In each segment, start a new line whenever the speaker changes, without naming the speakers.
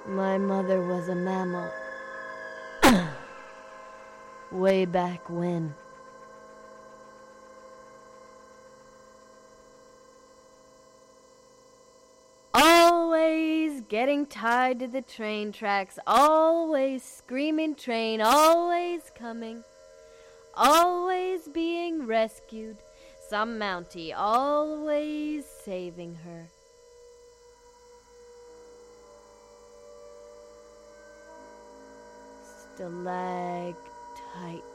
My mother was a mammal. Way back when. Always getting tied to the train tracks, always screaming train, always coming, always being rescued, some Mountie always saving her. Stalactites.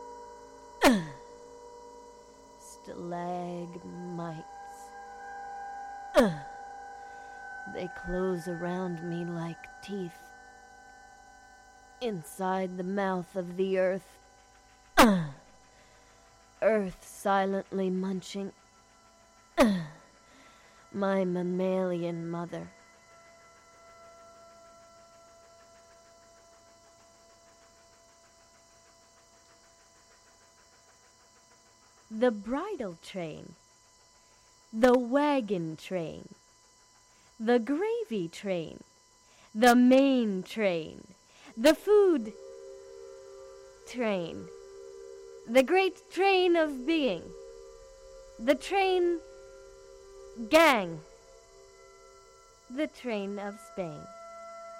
Stalagmites. They close around me like teeth. Inside the mouth of the earth. Earth silently munching. My mammalian mother. The bridal train, the wagon train, the gravy train, the main train, the food train, the great train of being, the train gang, the train of Spain.